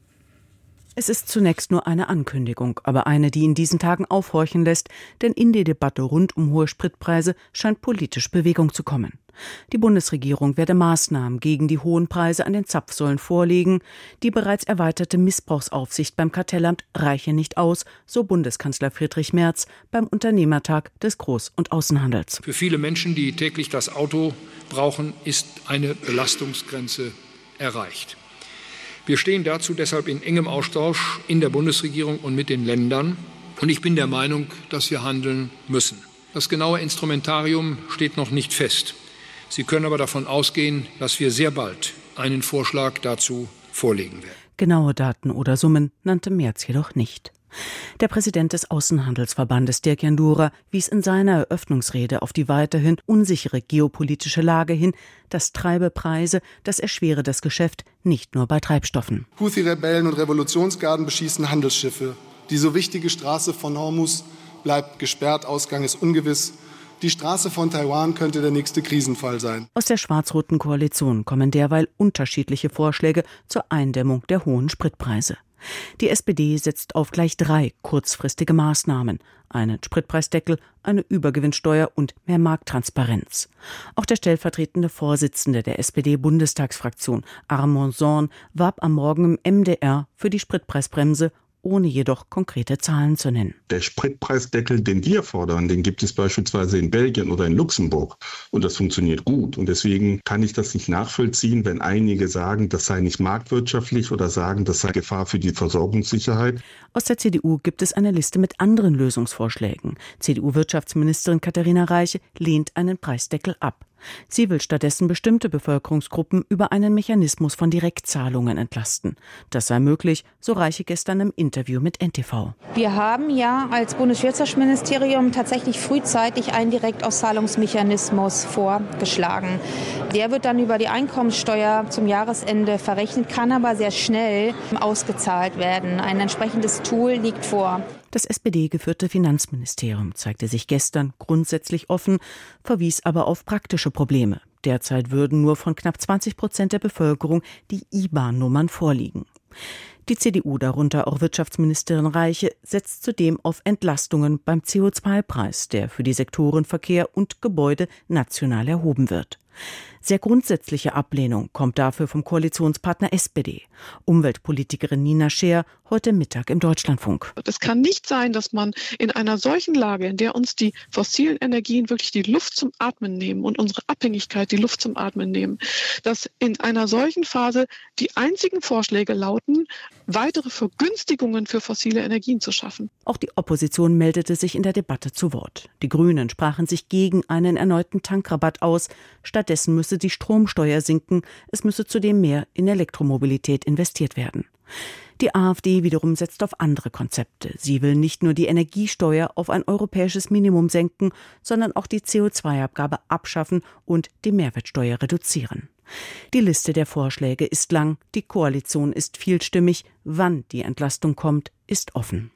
Es ist zunächst nur eine Ankündigung, aber eine, die in diesen Tagen aufhorchen lässt, denn in die Debatte rund um hohe Spritpreise scheint politisch Bewegung zu kommen. Die Bundesregierung werde Maßnahmen gegen die hohen Preise an den Zapfsäulen vorlegen. Die bereits erweiterte Missbrauchsaufsicht beim Kartellamt reiche nicht aus, so Bundeskanzler Friedrich Merz beim Unternehmertag des Groß- und Außenhandels. Für viele Menschen, die täglich das Auto brauchen, ist eine Belastungsgrenze erreicht. Wir stehen dazu deshalb in engem Austausch in der Bundesregierung und mit den Ländern. Und ich bin der Meinung, dass wir handeln müssen. Das genaue Instrumentarium steht noch nicht fest. Sie können aber davon ausgehen, dass wir sehr bald einen Vorschlag dazu vorlegen werden. Genaue Daten oder Summen nannte Merz jedoch nicht. Der Präsident des Außenhandelsverbandes Dirk Jandura wies in seiner Eröffnungsrede auf die weiterhin unsichere geopolitische Lage hin, das treibe Preise, das erschwere das Geschäft, nicht nur bei Treibstoffen. Houthi-Rebellen und Revolutionsgarden beschießen Handelsschiffe. Die so wichtige Straße von Hormuz bleibt gesperrt, Ausgang ist ungewiss. Die Straße von Taiwan könnte der nächste Krisenfall sein. Aus der schwarz-roten Koalition kommen derweil unterschiedliche Vorschläge zur Eindämmung der hohen Spritpreise. Die S P D setzt auf gleich drei kurzfristige Maßnahmen: einen Spritpreisdeckel, eine Übergewinnsteuer und mehr Markttransparenz. Auch der stellvertretende Vorsitzende der S P D-Bundestagsfraktion, Armand Zorn, warb am Morgen im M D R für die Spritpreisbremse, ohne jedoch konkrete Zahlen zu nennen. Der Spritpreisdeckel, den wir fordern, den gibt es beispielsweise in Belgien oder in Luxemburg. Und das funktioniert gut. Und deswegen kann ich das nicht nachvollziehen, wenn einige sagen, das sei nicht marktwirtschaftlich oder sagen, das sei Gefahr für die Versorgungssicherheit. Aus der C D U gibt es eine Liste mit anderen Lösungsvorschlägen. C D U-Wirtschaftsministerin Katharina Reiche lehnt einen Preisdeckel ab. Sie will stattdessen bestimmte Bevölkerungsgruppen über einen Mechanismus von Direktzahlungen entlasten. Das sei möglich, so Reiche gestern im Interview mit N T V. Wir haben ja als Bundeswirtschaftsministerium tatsächlich frühzeitig einen Direktauszahlungsmechanismus vorgeschlagen. Der wird dann über die Einkommensteuer zum Jahresende verrechnet, kann aber sehr schnell ausgezahlt werden. Ein entsprechendes Tool liegt vor. Das S P D-geführte Finanzministerium zeigte sich gestern grundsätzlich offen, verwies aber auf praktische Probleme. Derzeit würden nur von knapp zwanzig Prozent der Bevölkerung die I B A N-Nummern vorliegen. Die C D U, darunter auch Wirtschaftsministerin Reiche, setzt zudem auf Entlastungen beim C O zwei Preis, der für die Sektoren Verkehr und Gebäude national erhoben wird. Sehr grundsätzliche Ablehnung kommt dafür vom Koalitionspartner S P D. Umweltpolitikerin Nina Scheer heute Mittag im Deutschlandfunk. Es kann nicht sein, dass man in einer solchen Lage, in der uns die fossilen Energien wirklich die Luft zum Atmen nehmen und unsere Abhängigkeit die Luft zum Atmen nehmen, dass in einer solchen Phase die einzigen Vorschläge lauten, weitere Vergünstigungen für fossile Energien zu schaffen. Auch die Opposition meldete sich in der Debatte zu Wort. Die Grünen sprachen sich gegen einen erneuten Tankrabatt aus. Stattdessen müsse die Stromsteuer sinken. Es müsse zudem mehr in Elektromobilität investiert werden. Die AfD wiederum setzt auf andere Konzepte. Sie will nicht nur die Energiesteuer auf ein europäisches Minimum senken, sondern auch die C O zwei Abgabe abschaffen und die Mehrwertsteuer reduzieren. Die Liste der Vorschläge ist lang, die Koalition ist vielstimmig. Wann die Entlastung kommt, ist offen.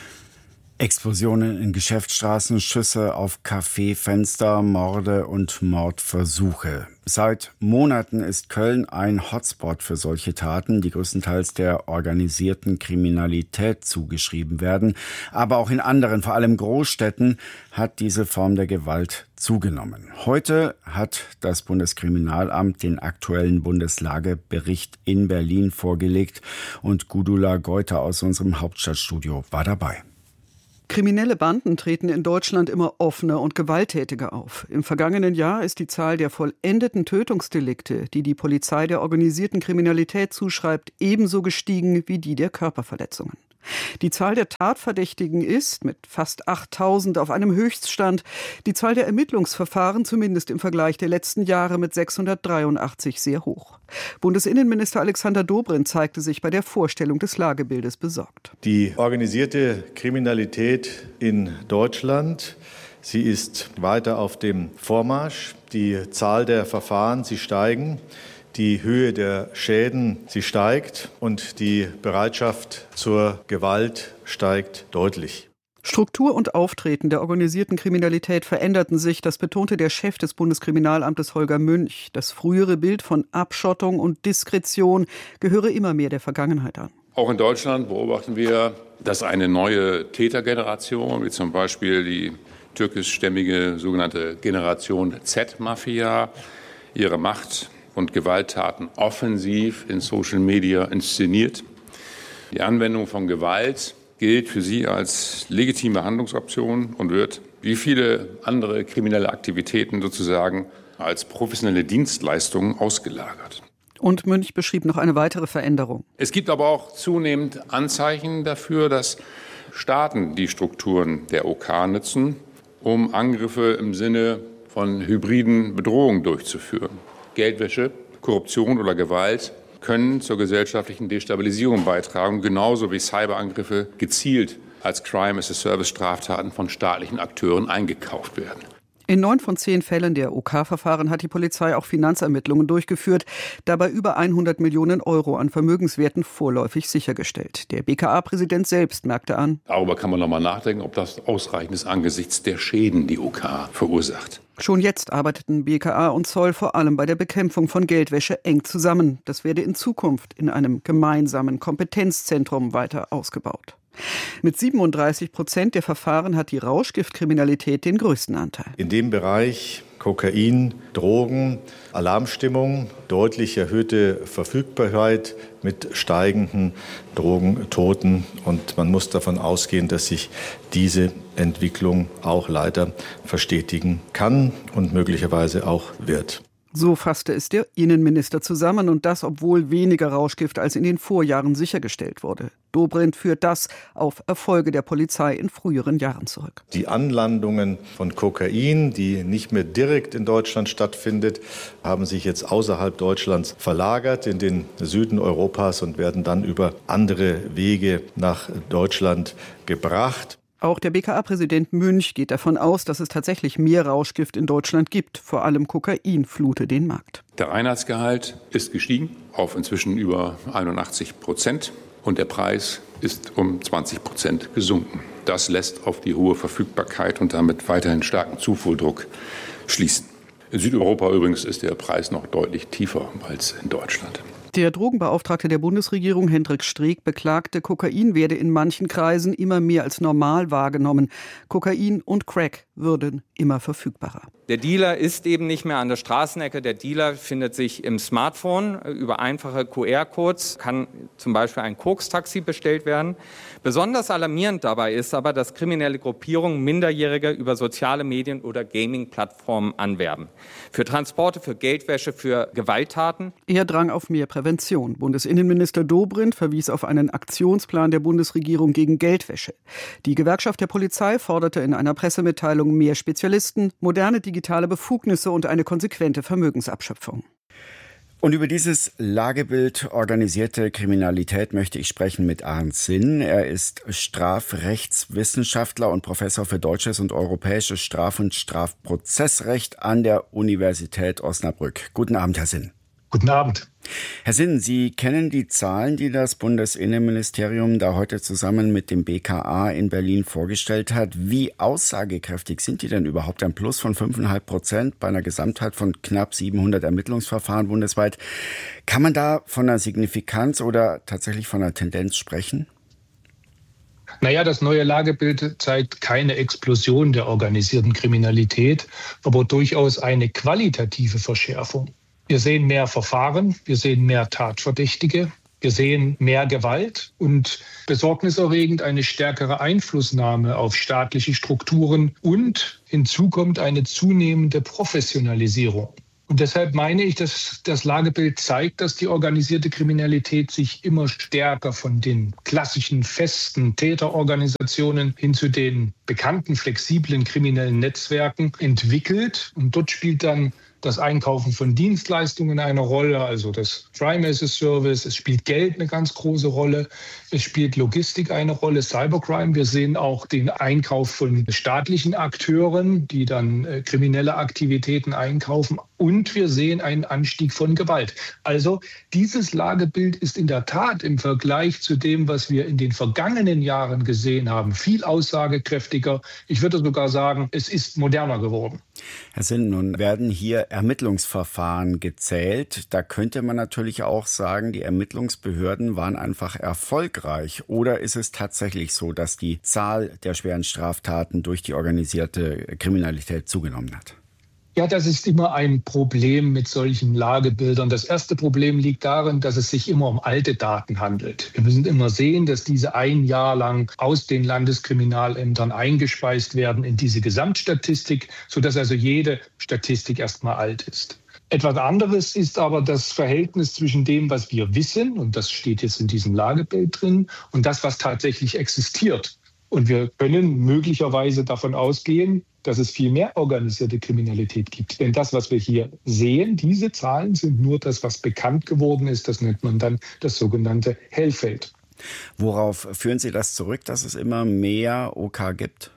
Explosionen in Geschäftsstraßen, Schüsse auf Caféfenster, Morde und Mordversuche. Seit Monaten ist Köln ein Hotspot für solche Taten, die größtenteils der organisierten Kriminalität zugeschrieben werden. Aber auch in anderen, vor allem Großstädten, hat diese Form der Gewalt zugenommen. Heute hat das Bundeskriminalamt den aktuellen Bundeslagebericht in Berlin vorgelegt und Gudula Geuter aus unserem Hauptstadtstudio war dabei. Kriminelle Banden treten in Deutschland immer offener und gewalttätiger auf. Im vergangenen Jahr ist die Zahl der vollendeten Tötungsdelikte, die die Polizei der organisierten Kriminalität zuschreibt, ebenso gestiegen wie die der Körperverletzungen. Die Zahl der Tatverdächtigen ist mit fast achttausend auf einem Höchststand. Die Zahl der Ermittlungsverfahren, zumindest im Vergleich der letzten Jahre, mit sechshundertdreiundachtzig sehr hoch. Bundesinnenminister Alexander Dobrindt zeigte sich bei der Vorstellung des Lagebildes besorgt. Die organisierte Kriminalität in Deutschland, sie ist weiter auf dem Vormarsch. Die Zahl der Verfahren, sie steigen. Die Höhe der Schäden, sie steigt und die Bereitschaft zur Gewalt steigt deutlich. Struktur und Auftreten der organisierten Kriminalität veränderten sich, das betonte der Chef des Bundeskriminalamtes Holger Münch. Das frühere Bild von Abschottung und Diskretion gehöre immer mehr der Vergangenheit an. Auch in Deutschland beobachten wir, dass eine neue Tätergeneration, wie zum Beispiel die türkischstämmige sogenannte Generation Z-Mafia, ihre Macht und Gewalttaten offensiv in Social Media inszeniert. Die Anwendung von Gewalt gilt für sie als legitime Handlungsoption und wird, wie viele andere kriminelle Aktivitäten sozusagen, als professionelle Dienstleistung ausgelagert. Und Münch beschrieb noch eine weitere Veränderung. Es gibt aber auch zunehmend Anzeichen dafür, dass Staaten die Strukturen der OK nutzen, um Angriffe im Sinne von hybriden Bedrohungen durchzuführen. Geldwäsche, Korruption oder Gewalt können zur gesellschaftlichen Destabilisierung beitragen, genauso wie Cyberangriffe gezielt als Crime-as-a-Service-Straftaten von staatlichen Akteuren eingekauft werden. In neun von zehn Fällen der OK-Verfahren hat die Polizei auch Finanzermittlungen durchgeführt, dabei über hundert Millionen Euro an Vermögenswerten vorläufig sichergestellt. Der B K A-Präsident selbst merkte an: Darüber kann man noch mal nachdenken, ob das ausreichend ist angesichts der Schäden, die OK verursacht. Schon jetzt arbeiteten B K A und Zoll vor allem bei der Bekämpfung von Geldwäsche eng zusammen. Das werde in Zukunft in einem gemeinsamen Kompetenzzentrum weiter ausgebaut. Mit siebenunddreißig Prozent der Verfahren hat die Rauschgiftkriminalität den größten Anteil. In dem Bereich Kokain, Drogen, Alarmstimmung, deutlich erhöhte Verfügbarkeit mit steigenden Drogentoten. Und man muss davon ausgehen, dass sich diese Entwicklung auch leider verstetigen kann und möglicherweise auch wird. So fasste es der Innenminister zusammen, und das, obwohl weniger Rauschgift als in den Vorjahren sichergestellt wurde. Dobrindt führt das auf Erfolge der Polizei in früheren Jahren zurück. Die Anlandungen von Kokain, die nicht mehr direkt in Deutschland stattfindet, haben sich jetzt außerhalb Deutschlands verlagert in den Süden Europas und werden dann über andere Wege nach Deutschland gebracht. Auch der B K A-Präsident Münch geht davon aus, dass es tatsächlich mehr Rauschgift in Deutschland gibt. Vor allem Kokain flute den Markt. Der Einheitsgehalt ist gestiegen auf inzwischen über einundachtzig Prozent und der Preis ist um zwanzig Prozent gesunken. Das lässt auf die hohe Verfügbarkeit und damit weiterhin starken Zufuhrdruck schließen. In Südeuropa übrigens ist der Preis noch deutlich tiefer als in Deutschland. Der Drogenbeauftragte der Bundesregierung, Hendrik Streeck, beklagte, Kokain werde in manchen Kreisen immer mehr als normal wahrgenommen. Kokain und Crack würden immer verfügbarer. Der Dealer ist eben nicht mehr an der Straßenecke. Der Dealer findet sich im Smartphone. Über einfache Q R-Codes kann zum Beispiel ein Koks-Taxi bestellt werden. Besonders alarmierend dabei ist aber, dass kriminelle Gruppierungen Minderjährige über soziale Medien oder Gaming-Plattformen anwerben. Für Transporte, für Geldwäsche, für Gewalttaten. Er drang auf mehr Prävention. Bundesinnenminister Dobrindt verwies auf einen Aktionsplan der Bundesregierung gegen Geldwäsche. Die Gewerkschaft der Polizei forderte in einer Pressemitteilung mehr Spezialisten, moderne digitale Befugnisse und eine konsequente Vermögensabschöpfung. Und über dieses Lagebild organisierte Kriminalität möchte ich sprechen mit Arndt Sinn. Er ist Strafrechtswissenschaftler und Professor für deutsches und europäisches Straf- und Strafprozessrecht an der Universität Osnabrück. Guten Abend, Herr Sinn. Guten Abend. Herr Sinn, Sie kennen die Zahlen, die das Bundesinnenministerium da heute zusammen mit dem B K A in Berlin vorgestellt hat. Wie aussagekräftig sind die denn überhaupt? Ein Plus von fünf Komma fünf Prozent bei einer Gesamtheit von knapp siebenhundert Ermittlungsverfahren bundesweit. Kann man da von einer Signifikanz oder tatsächlich von einer Tendenz sprechen? Naja, das neue Lagebild zeigt keine Explosion der organisierten Kriminalität, aber durchaus eine qualitative Verschärfung. Wir sehen mehr Verfahren, wir sehen mehr Tatverdächtige, wir sehen mehr Gewalt und besorgniserregend eine stärkere Einflussnahme auf staatliche Strukturen und hinzu kommt eine zunehmende Professionalisierung. Und deshalb meine ich, dass das Lagebild zeigt, dass die organisierte Kriminalität sich immer stärker von den klassischen festen Täterorganisationen hin zu den bekannten flexiblen kriminellen Netzwerken entwickelt. Und dort spielt dann das Einkaufen von Dienstleistungen eine Rolle, also das Crime as a Service. Es spielt Geld eine ganz große Rolle. Es spielt Logistik eine Rolle, Cybercrime. Wir sehen auch den Einkauf von staatlichen Akteuren, die dann äh, kriminelle Aktivitäten einkaufen. Und wir sehen einen Anstieg von Gewalt. Also dieses Lagebild ist in der Tat im Vergleich zu dem, was wir in den vergangenen Jahren gesehen haben, viel aussagekräftiger. Ich würde sogar sagen, es ist moderner geworden. Herr Sinn, nun werden hier Ermittlungsverfahren gezählt. Da könnte man natürlich auch sagen, die Ermittlungsbehörden waren einfach erfolgreich. Oder ist es tatsächlich so, dass die Zahl der schweren Straftaten durch die organisierte Kriminalität zugenommen hat? Ja, das ist immer ein Problem mit solchen Lagebildern. Das erste Problem liegt darin, dass es sich immer um alte Daten handelt. Wir müssen immer sehen, dass diese ein Jahr lang aus den Landeskriminalämtern eingespeist werden in diese Gesamtstatistik, sodass also jede Statistik erstmal alt ist. Etwas anderes ist aber das Verhältnis zwischen dem, was wir wissen, und das steht jetzt in diesem Lagebild drin, und das, was tatsächlich existiert. Und wir können möglicherweise davon ausgehen, dass es viel mehr organisierte Kriminalität gibt. Denn das, was wir hier sehen, diese Zahlen sind nur das, was bekannt geworden ist. Das nennt man dann das sogenannte Hellfeld. Worauf führen Sie das zurück, dass es immer mehr O K gibt?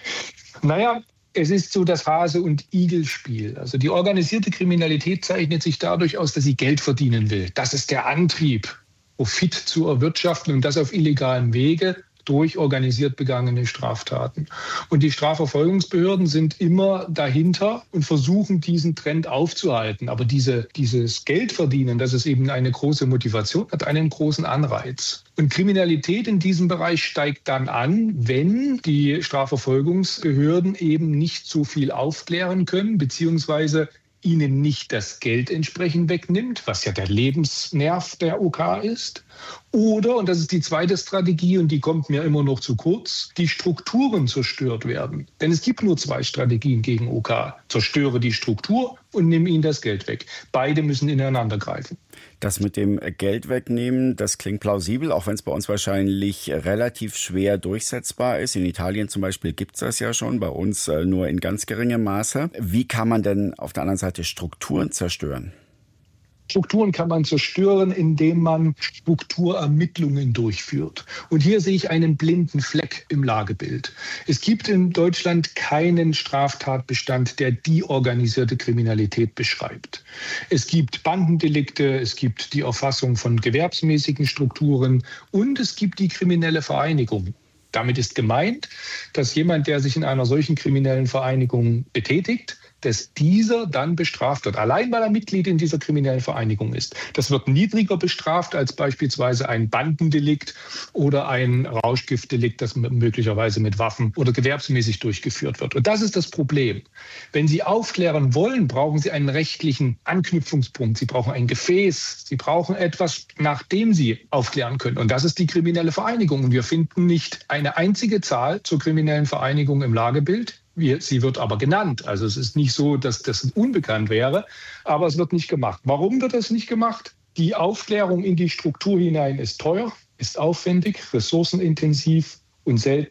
Naja, es ist so das Hase- und Igel-Spiel. Also die organisierte Kriminalität zeichnet sich dadurch aus, dass sie Geld verdienen will. Das ist der Antrieb, Profit zu erwirtschaften, und das auf illegalen Wege durch organisiert begangene Straftaten. Und die Strafverfolgungsbehörden sind immer dahinter und versuchen, diesen Trend aufzuhalten. Aber diese, dieses Geldverdienen, das ist eben eine große Motivation, hat einen großen Anreiz. Und Kriminalität in diesem Bereich steigt dann an, wenn die Strafverfolgungsbehörden eben nicht so viel aufklären können, beziehungsweise ihnen nicht das Geld entsprechend wegnimmt, was ja der Lebensnerv der O K ist. Oder, und das ist die zweite Strategie, und die kommt mir immer noch zu kurz, die Strukturen zerstört werden. Denn es gibt nur zwei Strategien gegen O K. Zerstöre die Struktur und nimm ihnen das Geld weg. Beide müssen ineinander greifen. Das mit dem Geld wegnehmen, das klingt plausibel, auch wenn es bei uns wahrscheinlich relativ schwer durchsetzbar ist. In Italien zum Beispiel gibt es das ja schon, bei uns nur in ganz geringem Maße. Wie kann man denn auf der anderen Seite Strukturen zerstören? Strukturen kann man zerstören, indem man Strukturermittlungen durchführt. Und hier sehe ich einen blinden Fleck im Lagebild. Es gibt in Deutschland keinen Straftatbestand, der die organisierte Kriminalität beschreibt. Es gibt Bandendelikte, es gibt die Erfassung von gewerbsmäßigen Strukturen und es gibt die kriminelle Vereinigung. Damit ist gemeint, dass jemand, der sich in einer solchen kriminellen Vereinigung betätigt, dass dieser dann bestraft wird, allein weil er Mitglied in dieser kriminellen Vereinigung ist. Das wird niedriger bestraft als beispielsweise ein Bandendelikt oder ein Rauschgiftdelikt, das möglicherweise mit Waffen oder gewerbsmäßig durchgeführt wird. Und das ist das Problem. Wenn Sie aufklären wollen, brauchen Sie einen rechtlichen Anknüpfungspunkt. Sie brauchen ein Gefäß. Sie brauchen etwas, nach dem Sie aufklären können. Und das ist die kriminelle Vereinigung. Und wir finden nicht eine einzige Zahl zur kriminellen Vereinigung im Lagebild. Sie wird aber genannt. Also es ist nicht so, dass das unbekannt wäre, aber es wird nicht gemacht. Warum wird das nicht gemacht? Die Aufklärung in die Struktur hinein ist teuer, ist aufwendig, ressourcenintensiv und selten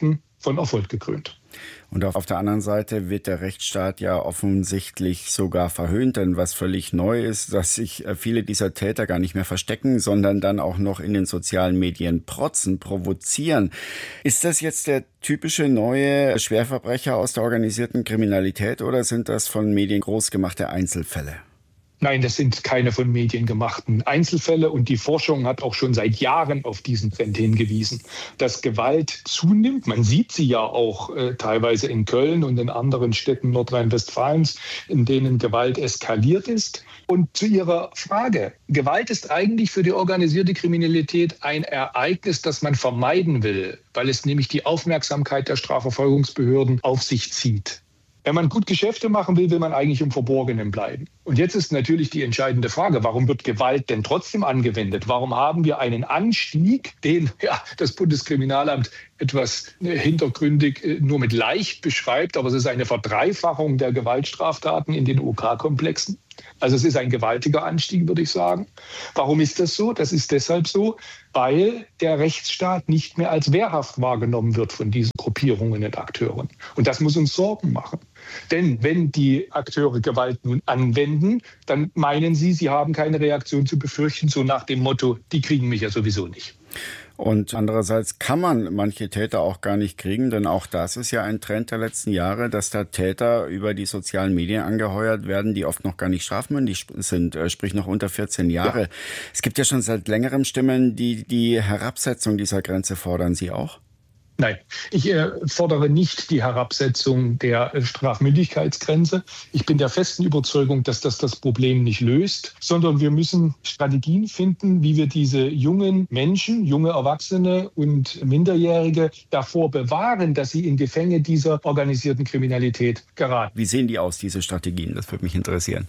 von Erfolg gekrönt. Und auf der anderen Seite wird der Rechtsstaat ja offensichtlich sogar verhöhnt, denn was völlig neu ist, dass sich viele dieser Täter gar nicht mehr verstecken, sondern dann auch noch in den sozialen Medien protzen, provozieren. Ist das jetzt der typische neue Schwerverbrecher aus der organisierten Kriminalität oder sind das von Medien großgemachte Einzelfälle? Nein, das sind keine von Medien gemachten Einzelfälle und die Forschung hat auch schon seit Jahren auf diesen Trend hingewiesen, dass Gewalt zunimmt. Man sieht sie ja auch äh, teilweise in Köln und in anderen Städten Nordrhein-Westfalens, in denen Gewalt eskaliert ist. Und zu Ihrer Frage, Gewalt ist eigentlich für die organisierte Kriminalität ein Ereignis, das man vermeiden will, weil es nämlich die Aufmerksamkeit der Strafverfolgungsbehörden auf sich zieht. Wenn man gut Geschäfte machen will, will man eigentlich im Verborgenen bleiben. Und jetzt ist natürlich die entscheidende Frage, warum wird Gewalt denn trotzdem angewendet? Warum haben wir einen Anstieg, den ja, das Bundeskriminalamt etwas hintergründig nur mit leicht beschreibt, aber es ist eine Verdreifachung der Gewaltstraftaten in den O K-Komplexen. Also es ist ein gewaltiger Anstieg, würde ich sagen. Warum ist das so? Das ist deshalb so, weil der Rechtsstaat nicht mehr als wehrhaft wahrgenommen wird von diesen Gruppierungen und Akteuren. Und das muss uns Sorgen machen. Denn wenn die Akteure Gewalt nun anwenden, dann meinen sie, sie haben keine Reaktion zu befürchten, so nach dem Motto, die kriegen mich ja sowieso nicht. Und andererseits kann man manche Täter auch gar nicht kriegen, denn auch das ist ja ein Trend der letzten Jahre, dass da Täter über die sozialen Medien angeheuert werden, die oft noch gar nicht strafmündig sind, sprich noch unter vierzehn Jahre. Ja. Es gibt ja schon seit längerem Stimmen, die die Herabsetzung dieser Grenze fordern. Sie auch? Nein, ich äh, fordere nicht die Herabsetzung der äh, Strafmündigkeitsgrenze. Ich bin der festen Überzeugung, dass das das Problem nicht löst, sondern wir müssen Strategien finden, wie wir diese jungen Menschen, junge Erwachsene und Minderjährige davor bewahren, dass sie in die Fänge dieser organisierten Kriminalität geraten. Wie sehen die aus, diese Strategien? Das würde mich interessieren.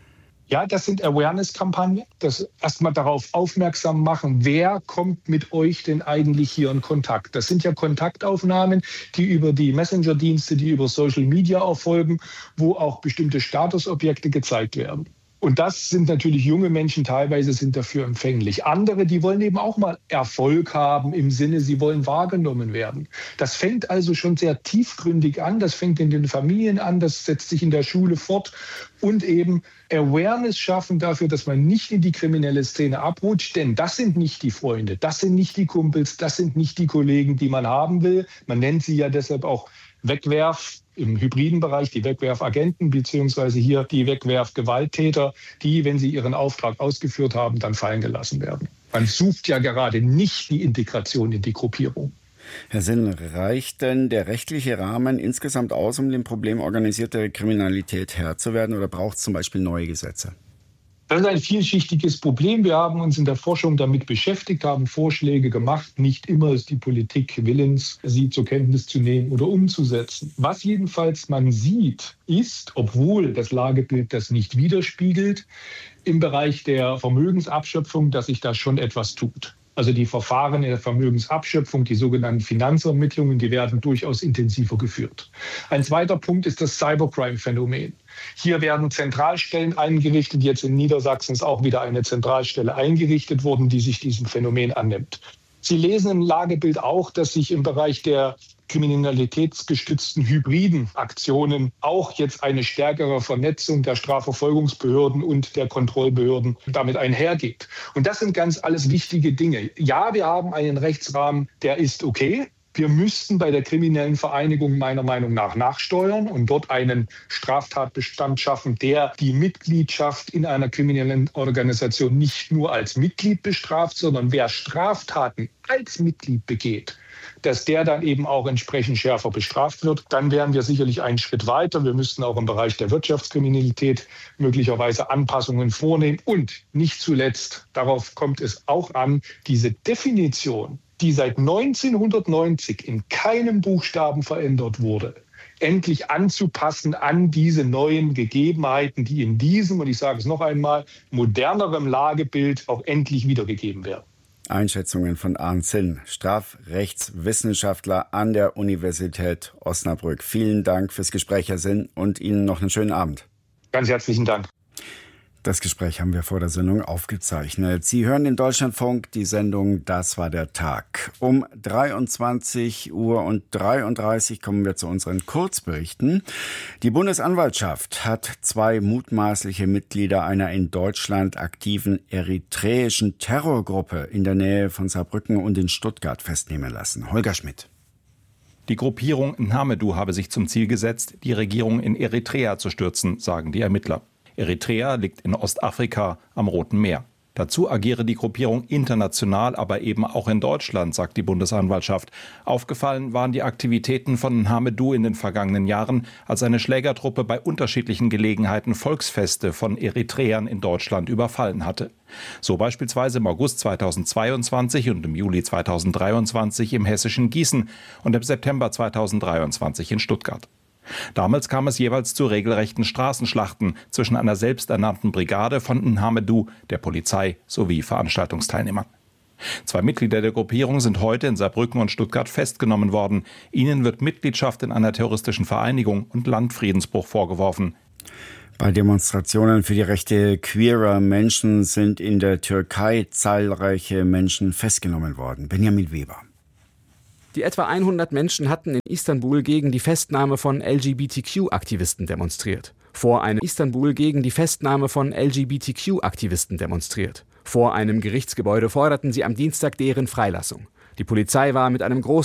Ja, das sind Awareness-Kampagnen, das erstmal darauf aufmerksam machen, wer kommt mit euch denn eigentlich hier in Kontakt. Das sind ja Kontaktaufnahmen, die über die Messenger-Dienste, die über Social Media erfolgen, wo auch bestimmte Statusobjekte gezeigt werden. Und das sind natürlich junge Menschen, teilweise sind dafür empfänglich. Andere, die wollen eben auch mal Erfolg haben im Sinne, sie wollen wahrgenommen werden. Das fängt also schon sehr tiefgründig an, das fängt in den Familien an, das setzt sich in der Schule fort und eben Awareness schaffen dafür, dass man nicht in die kriminelle Szene abrutscht, denn das sind nicht die Freunde, das sind nicht die Kumpels, das sind nicht die Kollegen, die man haben will. Man nennt sie ja deshalb auch Wegwerf im hybriden Bereich, die Wegwerfagenten beziehungsweise hier die Wegwerfgewalttäter, die, wenn sie ihren Auftrag ausgeführt haben, dann fallen gelassen werden. Man sucht ja gerade nicht die Integration in die Gruppierung. Herr Sinn, reicht denn der rechtliche Rahmen insgesamt aus, um dem Problem organisierte Kriminalität Herr zu werden, oder braucht es zum Beispiel neue Gesetze? Das ist ein vielschichtiges Problem. Wir haben uns in der Forschung damit beschäftigt, haben Vorschläge gemacht. Nicht immer ist die Politik willens, sie zur Kenntnis zu nehmen oder umzusetzen. Was jedenfalls man sieht, ist, obwohl das Lagebild das nicht widerspiegelt, im Bereich der Vermögensabschöpfung, dass sich da schon etwas tut. Also die Verfahren in der Vermögensabschöpfung, die sogenannten Finanzermittlungen, die werden durchaus intensiver geführt. Ein zweiter Punkt ist das Cybercrime-Phänomen. Hier werden Zentralstellen eingerichtet. Jetzt in Niedersachsen ist auch wieder eine Zentralstelle eingerichtet worden, die sich diesem Phänomen annimmt. Sie lesen im Lagebild auch, dass sich im Bereich der kriminalitätsgestützten hybriden Aktionen auch jetzt eine stärkere Vernetzung der Strafverfolgungsbehörden und der Kontrollbehörden damit einhergeht. Und das sind ganz alles wichtige Dinge. Ja, wir haben einen Rechtsrahmen, der ist okay. Wir müssten bei der kriminellen Vereinigung meiner Meinung nach nachsteuern und dort einen Straftatbestand schaffen, der die Mitgliedschaft in einer kriminellen Organisation nicht nur als Mitglied bestraft, sondern wer Straftaten als Mitglied begeht, dass der dann eben auch entsprechend schärfer bestraft wird. Dann wären wir sicherlich einen Schritt weiter. Wir müssten auch im Bereich der Wirtschaftskriminalität möglicherweise Anpassungen vornehmen. Und nicht zuletzt, darauf kommt es auch an, diese Definition, die seit neunzehnhundertneunzig in keinem Buchstaben verändert wurde, endlich anzupassen an diese neuen Gegebenheiten, die in diesem, und ich sage es noch einmal, modernerem Lagebild auch endlich wiedergegeben werden. Einschätzungen von Arndt Zinn, Strafrechtswissenschaftler an der Universität Osnabrück. Vielen Dank fürs Gespräch, Herr Zinn, und Ihnen noch einen schönen Abend. Ganz herzlichen Dank. Das Gespräch haben wir vor der Sendung aufgezeichnet. Sie hören den Deutschlandfunk, die Sendung Das war der Tag. Um dreiundzwanzig Uhr und dreiunddreißig kommen wir zu unseren Kurzberichten. Die Bundesanwaltschaft hat zwei mutmaßliche Mitglieder einer in Deutschland aktiven eritreischen Terrorgruppe in der Nähe von Saarbrücken und in Stuttgart festnehmen lassen. Holger Schmidt. Die Gruppierung Nhamedu habe sich zum Ziel gesetzt, die Regierung in Eritrea zu stürzen, sagen die Ermittler. Eritrea liegt in Ostafrika am Roten Meer. Dazu agiere die Gruppierung international, aber eben auch in Deutschland, sagt die Bundesanwaltschaft. Aufgefallen waren die Aktivitäten von Nhamedu in den vergangenen Jahren, als eine Schlägertruppe bei unterschiedlichen Gelegenheiten Volksfeste von Eritreern in Deutschland überfallen hatte. So beispielsweise im August zweitausendzweiundzwanzig und im Juli zweitausenddreiundzwanzig im hessischen Gießen und im September zweitausenddreiundzwanzig in Stuttgart. Damals kam es jeweils zu regelrechten Straßenschlachten zwischen einer selbsternannten Brigade von Nhamedu, der Polizei sowie Veranstaltungsteilnehmern. Zwei Mitglieder der Gruppierung sind heute in Saarbrücken und Stuttgart festgenommen worden. Ihnen wird Mitgliedschaft in einer terroristischen Vereinigung und Landfriedensbruch vorgeworfen. Bei Demonstrationen für die Rechte queerer Menschen sind in der Türkei zahlreiche Menschen festgenommen worden. Benjamin Weber. Die etwa hundert Menschen hatten in Istanbul gegen die Festnahme von L G B T Q-Aktivisten demonstriert. Vor einem Istanbul gegen die Festnahme von L G B T Q-Aktivisten demonstriert. Vor einem Gerichtsgebäude forderten sie am Dienstag deren Freilassung. Die Polizei war mit einem großen